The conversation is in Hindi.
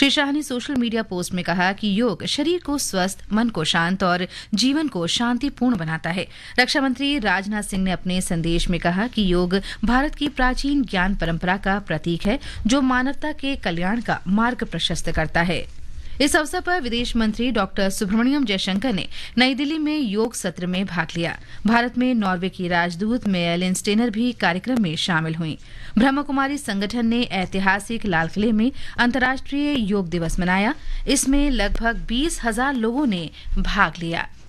श्री शाह ने सोशल मीडिया पोस्ट में कहा कि योग शरीर को स्वस्थ, मन को शांत और जीवन को शांतिपूर्ण बनाता है। रक्षा मंत्री राजनाथ सिंह ने अपने संदेश में कहा कि योग भारत की प्राचीन ज्ञान परंपरा का प्रतीक है, जो मानवता के कल्याण का मार्ग प्रशस्त करता है। इस अवसर पर विदेश मंत्री डॉक्टर सुब्रमण्यम जयशंकर ने नई दिल्ली में योग सत्र में भाग लिया। भारत में नॉर्वे की राजदूत मेयलिन स्टेनर भी कार्यक्रम में शामिल हुई। ब्रह्मकुमारी संगठन ने ऐतिहासिक लाल किले में अंतर्राष्ट्रीय योग दिवस मनाया। इसमें लगभग 20,000 लोगों ने भाग लिया।